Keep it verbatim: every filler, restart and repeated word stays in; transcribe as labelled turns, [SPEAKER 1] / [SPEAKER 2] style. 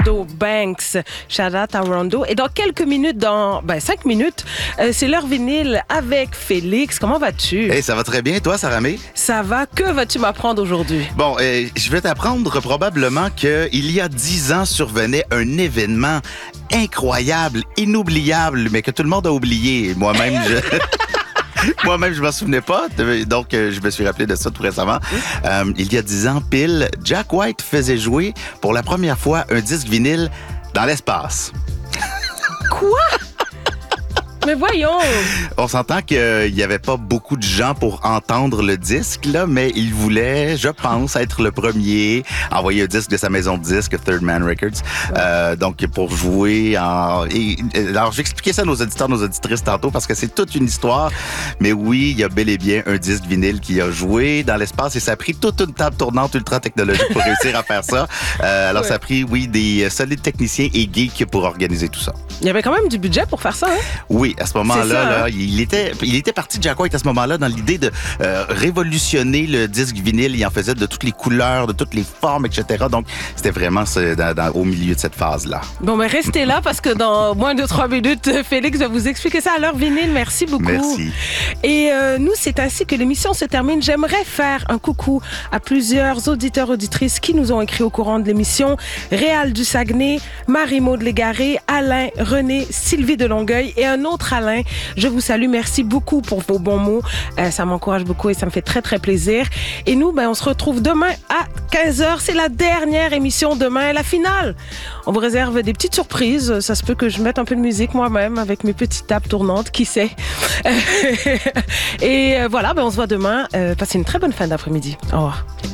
[SPEAKER 1] Rondo Banks. Shout out à Rondo. Et dans quelques minutes, dans ben, cinq minutes, euh, c'est l'heure vinyle avec Félix. Comment vas-tu?
[SPEAKER 2] Hey, ça va très bien. Toi, Sarah May?
[SPEAKER 1] Ça va. Que vas-tu m'apprendre aujourd'hui?
[SPEAKER 2] Bon, euh, je vais t'apprendre probablement qu'il y a dix ans survenait un événement incroyable, inoubliable, mais que tout le monde a oublié. Moi-même, je... Moi-même, je m'en souvenais pas, donc euh, je me suis rappelé de ça tout récemment. Euh, il y a dix ans pile, Jack White faisait jouer pour la première fois un disque vinyle dans l'espace.
[SPEAKER 1] Quoi? Mais voyons!
[SPEAKER 2] On s'entend qu'il n'y avait pas beaucoup de gens pour entendre le disque, là, mais il voulait, je pense, être le premier à envoyer un disque de sa maison de disques, Third Man Records, ouais. euh, donc pour jouer en... Et, alors, j'expliquais ça à nos auditeurs, nos auditrices tantôt, parce que c'est toute une histoire, mais oui, il y a bel et bien un disque vinyle qui a joué dans l'espace, et ça a pris toute une table tournante ultra technologique pour réussir à faire ça. Euh, alors, ouais. ça a pris, oui, des solides techniciens et geeks pour organiser tout ça.
[SPEAKER 1] Il y avait quand même du budget pour faire ça, hein?
[SPEAKER 2] Oui, à ce moment-là,
[SPEAKER 1] ça,
[SPEAKER 2] là,
[SPEAKER 1] hein?
[SPEAKER 2] il était, il était parti, Jack White, à ce moment-là, dans l'idée de euh, révolutionner le disque vinyle. Il en faisait de toutes les couleurs, de toutes les formes, et cetera. Donc, c'était vraiment ce, dans, dans, au milieu de cette phase-là.
[SPEAKER 1] Bon, mais restez là parce que dans moins de trois minutes, Félix va vous expliquer ça à l'heure vinyle. Merci beaucoup.
[SPEAKER 2] Merci.
[SPEAKER 1] Et euh, nous, c'est ainsi que l'émission se termine. J'aimerais faire un coucou à plusieurs auditeurs, auditrices qui nous ont écrit au courant de l'émission. Réal du Saguenay, Marie-Maude Légaré, Alain, René, Sylvie de Longueuil et un autre Alain. Je vous salue. Merci beaucoup pour vos bons mots. Euh, ça m'encourage beaucoup et ça me fait très, très plaisir. Et nous, ben, on se retrouve demain à quinze heures. C'est la dernière émission demain, la finale. On vous réserve des petites surprises. Ça se peut que je mette un peu de musique moi-même avec mes petites tables tournantes. Qui sait? Et voilà, ben, on se voit demain. Euh, passez une très bonne fin d'après-midi. Au revoir.